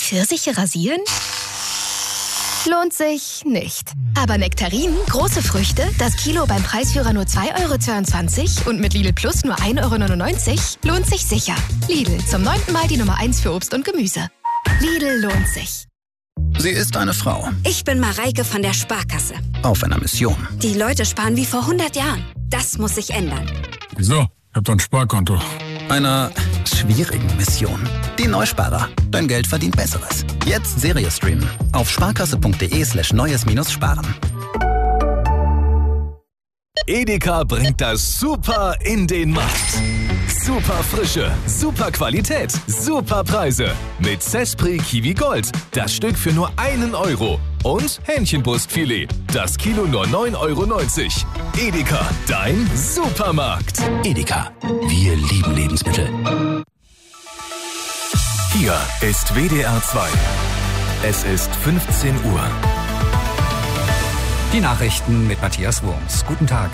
Pfirsiche rasieren? Lohnt sich nicht. Aber Nektarinen, große Früchte, das Kilo beim Preisführer nur 2,22 € und mit Lidl Plus nur 1,99 € lohnt sich sicher. Lidl, zum 9. Mal die Nummer 1 für Obst und Gemüse. Lidl lohnt sich. Sie ist eine Frau. Ich bin Mareike von der Sparkasse. Auf einer Mission. Die Leute sparen wie vor 100 Jahren. Das muss sich ändern. Wieso? Ich hab doch ein Sparkonto. Einer schwierigen Mission. Die Neusparer. Dein Geld verdient Besseres. Jetzt Serie streamen. Auf sparkasse.de/neues-sparen. Edeka bringt das Super in den Markt. Super Frische, super Qualität, super Preise. Mit Cespri Kiwi Gold. Das Stück für nur 1 €. Und Hähnchenbrustfilet. Das Kilo nur 9,90 €. Edeka, dein Supermarkt. Edeka. Wir lieben Lebensmittel. Hier ist WDR 2. Es ist 15 Uhr. Die Nachrichten mit Matthias Wurms. Guten Tag.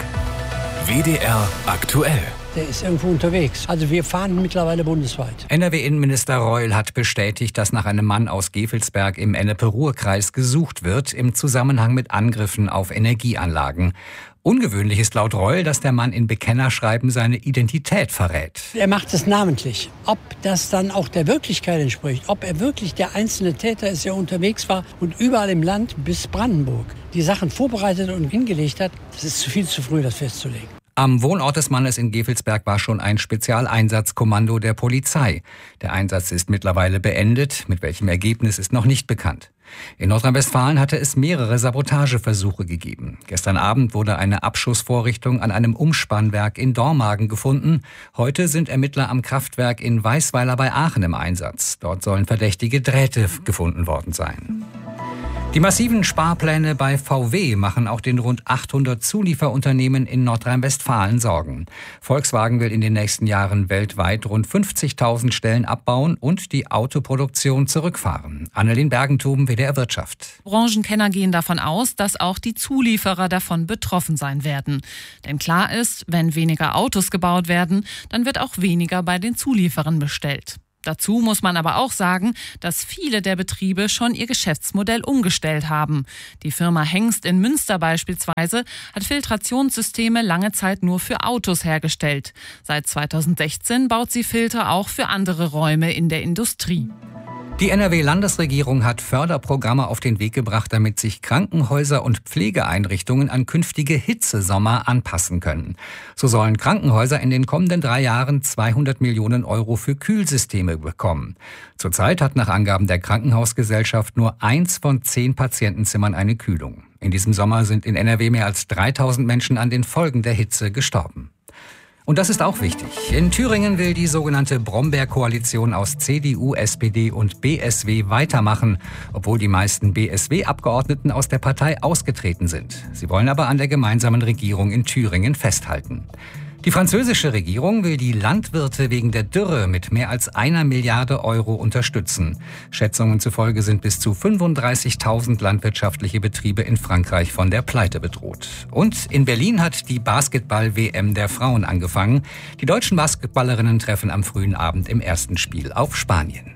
WDR aktuell. Der ist irgendwo unterwegs. Also wir fahren mittlerweile bundesweit. NRW-Innenminister Reul hat bestätigt, dass nach einem Mann aus Gevelsberg im Ennepe-Ruhr-Kreis gesucht wird im Zusammenhang mit Angriffen auf Energieanlagen. Ungewöhnlich ist laut Reul, dass der Mann in Bekennerschreiben seine Identität verrät. Er macht es namentlich. Ob das dann auch der Wirklichkeit entspricht, ob er wirklich der einzelne Täter ist, der unterwegs war und überall im Land bis Brandenburg die Sachen vorbereitet und hingelegt hat, das ist viel zu früh, das festzulegen. Am Wohnort des Mannes in Gevelsberg war schon ein Spezialeinsatzkommando der Polizei. Der Einsatz ist mittlerweile beendet. Mit welchem Ergebnis ist noch nicht bekannt. In Nordrhein-Westfalen hatte es mehrere Sabotageversuche gegeben. Gestern Abend wurde eine Abschussvorrichtung an einem Umspannwerk in Dormagen gefunden. Heute sind Ermittler am Kraftwerk in Weißweiler bei Aachen im Einsatz. Dort sollen verdächtige Drähte gefunden worden sein. Die massiven Sparpläne bei VW machen auch den rund 800 Zulieferunternehmen in Nordrhein-Westfalen Sorgen. Volkswagen will in den nächsten Jahren weltweit rund 50.000 Stellen abbauen und die Autoproduktion zurückfahren. Annelien Bergentum, WDR Wirtschaft. Branchenkenner gehen davon aus, dass auch die Zulieferer davon betroffen sein werden. Denn klar ist, wenn weniger Autos gebaut werden, dann wird auch weniger bei den Zulieferern bestellt. Dazu muss man aber auch sagen, dass viele der Betriebe schon ihr Geschäftsmodell umgestellt haben. Die Firma Hengst in Münster beispielsweise hat Filtrationssysteme lange Zeit nur für Autos hergestellt. Seit 2016 baut sie Filter auch für andere Räume in der Industrie. Die NRW-Landesregierung hat Förderprogramme auf den Weg gebracht, damit sich Krankenhäuser und Pflegeeinrichtungen an künftige Hitzesommer anpassen können. So sollen Krankenhäuser in den kommenden 3 Jahren 200 Millionen € für Kühlsysteme bekommen. Zurzeit hat nach Angaben der Krankenhausgesellschaft nur 1 von 10 Patientenzimmern eine Kühlung. In diesem Sommer sind in NRW mehr als 3.000 Menschen an den Folgen der Hitze gestorben. Und das ist auch wichtig. In Thüringen will die sogenannte Brombeer-Koalition aus CDU, SPD und BSW weitermachen, obwohl die meisten BSW-Abgeordneten aus der Partei ausgetreten sind. Sie wollen aber an der gemeinsamen Regierung in Thüringen festhalten. Die französische Regierung will die Landwirte wegen der Dürre mit mehr als 1 Milliarde € unterstützen. Schätzungen zufolge sind bis zu 35.000 landwirtschaftliche Betriebe in Frankreich von der Pleite bedroht. Und in Berlin hat die Basketball-WM der Frauen angefangen. Die deutschen Basketballerinnen treffen am frühen Abend im ersten Spiel auf Spanien.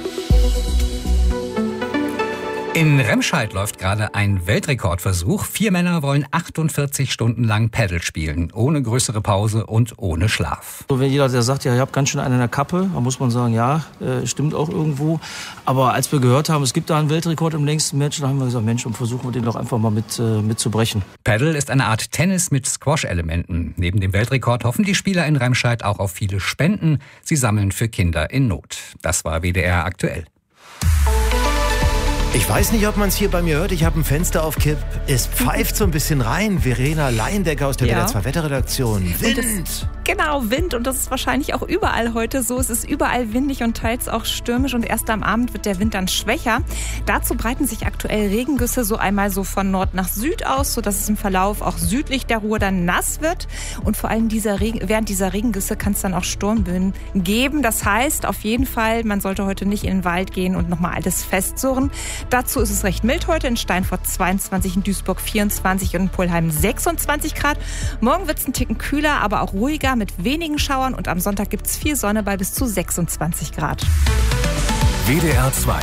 In Remscheid läuft gerade ein Weltrekordversuch. 4 Männer wollen 48 Stunden lang Paddle spielen, ohne größere Pause und ohne Schlaf. Wenn jeder, der sagt, ja, ich habe ganz schön einen in der Kappe, dann muss man sagen, ja, stimmt auch irgendwo. Aber als wir gehört haben, es gibt da einen Weltrekord im längsten Match, dann haben wir gesagt, Mensch, und versuchen wir den doch einfach mal mit zu brechen. Paddle ist eine Art Tennis mit Squash-Elementen. Neben dem Weltrekord hoffen die Spieler in Remscheid auch auf viele Spenden. Sie sammeln für Kinder in Not. Das war WDR aktuell. Ich weiß nicht, ob man es hier bei mir hört. Ich habe ein Fenster auf Kipp. Es pfeift so ein bisschen rein. Verena Leindecker aus der WDR 2 Wetterredaktion. Wind! Genau, Wind. Und das ist wahrscheinlich auch überall heute so. Es ist überall windig und teils auch stürmisch. Und erst am Abend wird der Wind dann schwächer. Dazu breiten sich aktuell Regengüsse so einmal so von Nord nach Süd aus, sodass es im Verlauf auch südlich der Ruhr dann nass wird. Und vor allem während dieser Regengüsse kann es dann auch Sturmböen geben. Das heißt auf jeden Fall, man sollte heute nicht in den Wald gehen und nochmal alles festsurren. Dazu ist es recht mild heute, in Steinfurt 22, in Duisburg 24 und in Pulheim 26 Grad. Morgen wird es ein Ticken kühler, aber auch ruhiger mit wenigen Schauern und am Sonntag gibt es viel Sonne bei bis zu 26 Grad. WDR 2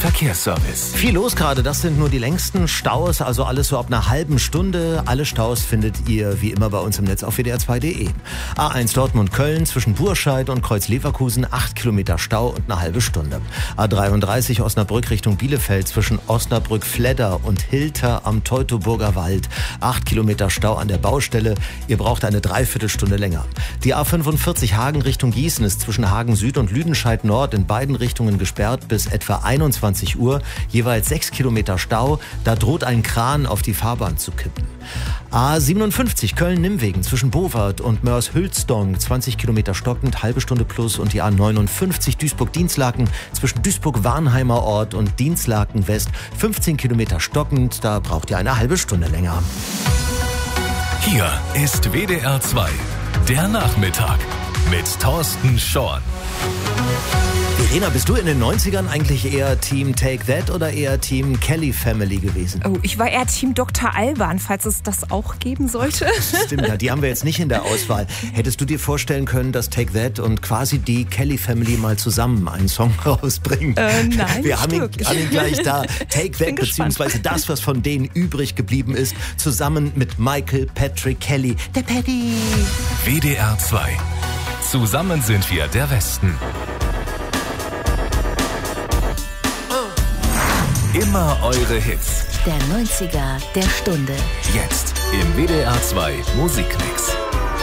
Verkehrsservice. Viel los gerade, das sind nur die längsten Staus, also alles so ab einer halben Stunde. Alle Staus findet ihr wie immer bei uns im Netz auf wdr2.de. A1 Dortmund-Köln zwischen Burscheid und Kreuz-Leverkusen 8 Kilometer Stau und eine halbe Stunde. A33 Osnabrück Richtung Bielefeld zwischen Osnabrück-Fledder und Hilter am Teutoburger Wald 8 Kilometer Stau an der Baustelle. Ihr braucht eine Dreiviertelstunde länger. Die A45 Hagen Richtung Gießen ist zwischen Hagen Süd und Lüdenscheid Nord in beiden Richtungen gesperrt bis etwa 21 Uhr. Jeweils 6 Kilometer Stau. Da droht ein Kran auf die Fahrbahn zu kippen. A57 Köln-Nimwegen zwischen Bowart und Mörs-Hülsdong 20 Kilometer stockend, halbe Stunde plus. Und die A59 Duisburg-Dienstlaken zwischen Duisburg-Warnheimer Ort und Dienstlaken West 15 Kilometer stockend. Da braucht ihr eine halbe Stunde länger. Hier ist WDR 2, der Nachmittag mit Thorsten Schorn. Verena, bist du in den 90ern eigentlich eher Team Take That oder eher Team Kelly Family gewesen? Oh, ich war eher Team Dr. Alban, falls es das auch geben sollte. Stimmt, ja, die haben wir jetzt nicht in der Auswahl. Hättest du dir vorstellen können, dass Take That und quasi die Kelly Family mal zusammen einen Song rausbringen? Nein, wir haben ihn gleich da. Take That, beziehungsweise das, was von denen übrig geblieben ist, zusammen mit Michael Patrick Kelly. Der Paddy. WDR 2. Zusammen sind wir der Westen. Immer eure Hits. Der 90er der Stunde. Jetzt im WDR 2 Musikmix.